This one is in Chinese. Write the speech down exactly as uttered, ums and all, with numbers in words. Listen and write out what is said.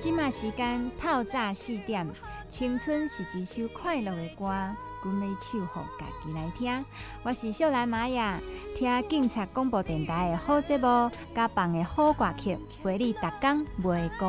即马时间透早四点，青春是一首快乐的歌，阮要唱互家己来听。我是秀兰玛雅，听警察广播电台的好节目，甲放的好歌曲，陪你逐工袂孤